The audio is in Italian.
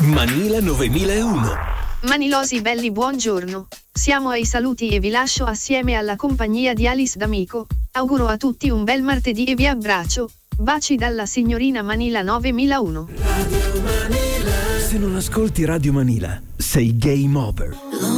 Manila 9001. Manilosi belli, buongiorno. Siamo ai saluti e vi lascio assieme alla compagnia di Alice D'Amico. Auguro a tutti un bel martedì e vi abbraccio. Baci dalla signorina Manila 9001. Se non ascolti Radio Manila, sei game over.